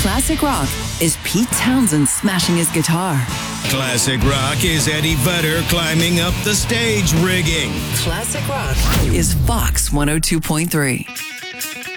Classic rock is Pete Townsend smashing his guitar. Classic rock is Eddie Vedder climbing up the stage rigging. Classic rock is Fox 102.3.